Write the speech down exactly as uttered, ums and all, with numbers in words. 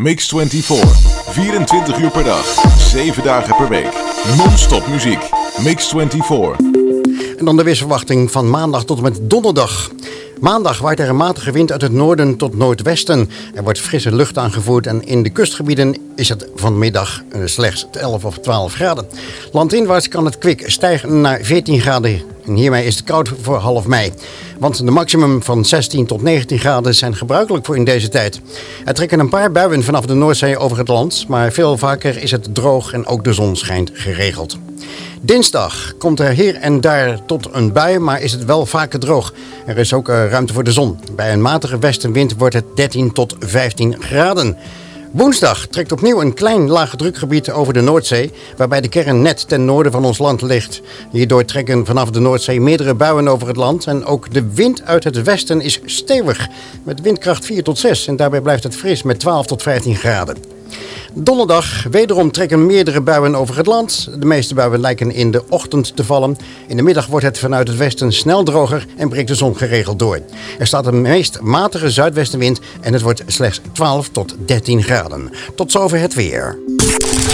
Mix vierentwintig. vierentwintig uur per dag. zeven dagen per week. Non-stop muziek. Mix vierentwintig. En dan de weersverwachting van maandag tot en met donderdag. Maandag waait er een matige wind uit het noorden tot noordwesten. Er wordt frisse lucht aangevoerd en in de kustgebieden is het vanmiddag slechts elf of twaalf graden. Landinwaarts kan het kwik stijgen naar veertien graden. En hiermee is het koud voor half mei. Want de maximum van zestien tot negentien graden zijn gebruikelijk voor in deze tijd. Er trekken een paar buien vanaf de Noordzee over het land, maar veel vaker is het droog en ook de zon schijnt geregeld. Dinsdag komt er hier en daar tot een bui, maar is het wel vaker droog. Er is ook uh, ruimte voor de zon. Bij een matige westenwind wordt het dertien tot vijftien graden. Woensdag trekt opnieuw een klein lage drukgebied over de Noordzee, waarbij de kern net ten noorden van ons land ligt. Hierdoor trekken vanaf de Noordzee meerdere buien over het land en ook de wind uit het westen is stevig, met windkracht vier tot zes en daarbij blijft het fris met twaalf tot vijftien graden. Donderdag wederom trekken meerdere buien over het land. De meeste buien lijken in de ochtend te vallen. In de middag wordt het vanuit het westen snel droger en breekt de zon geregeld door. Er staat een meest matige zuidwestenwind en het wordt slechts twaalf tot dertien graden. Tot zover het weer.